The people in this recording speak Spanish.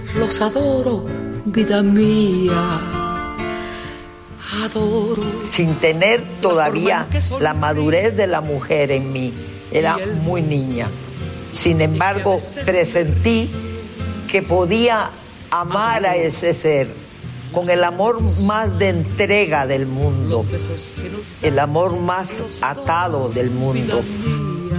los adoro, vida mía. Adoro. Sin tener todavía la madurez de la mujer en mí, era muy niña. Sin embargo, presentí que podía amar a ese ser con el amor más de entrega del mundo, el amor más atado del mundo.